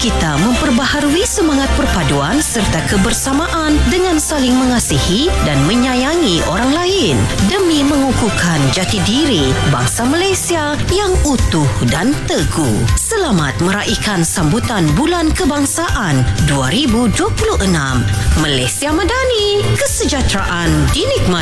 kita memperbaharui semangat perpaduan serta kebersamaan dengan saling mengasihi dan menyayangi orang lain demi mengukuhkan jati diri bangsa Malaysia yang utuh dan teguh. Selamat meraihkan sambutan Bulan Kebangsaan 2026. Malaysia Madani, kesejahteraan dinikmati.